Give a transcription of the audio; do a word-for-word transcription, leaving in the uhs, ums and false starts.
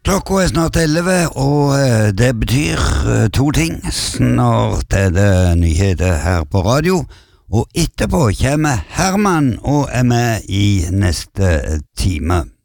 Klokka er snart elleve, og eh, det betyr eh, to ting. Snart er det nyheter her på radio, og etterpå kommer Herman og er med i neste time.